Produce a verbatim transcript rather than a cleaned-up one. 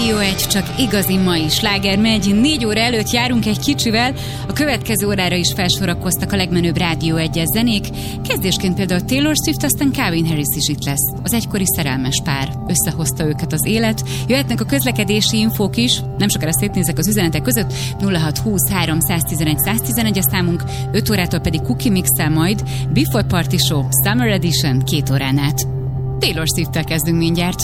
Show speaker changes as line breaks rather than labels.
Rádió egy, csak igazi mai sláger megy. Négy óra előtt járunk egy kicsivel, a következő órára is felsorakoztak a legmenőbb Rádió egyes zenék. Kezdésként például Taylor Swift, aztán Calvin Harris is itt lesz. Az egykori szerelmes pár. Összehozta őket az élet. Jöhetnek a közlekedési infók is. Nem sokára szétnézek az üzenetek között. nulla hat húsz három tizenegy száz tizenegy a számunk. öt órától pedig Cookie Mix-el majd. Before Party Show Summer Edition két órán át. Taylor Swift-tel kezdünk mindjárt.